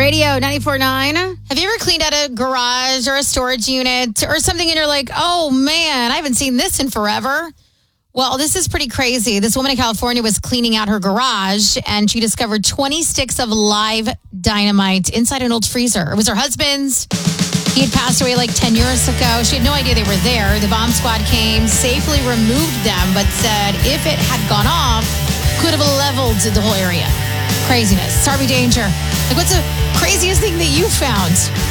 Radio 94.9. Have you ever cleaned out a garage or a storage unit or something and you're like, oh man, I haven't seen this in forever? Well, this is pretty crazy. This woman in California was cleaning out her garage and she discovered 20 sticks of live dynamite inside an old freezer. It was her husband's. He had passed away like 10 years ago. She had no idea they were there. The bomb squad came, safely removed them, but said if it had gone off, could have leveled the whole area. Craziness. It's Harvey Danger. Like, what's the craziest thing that you found?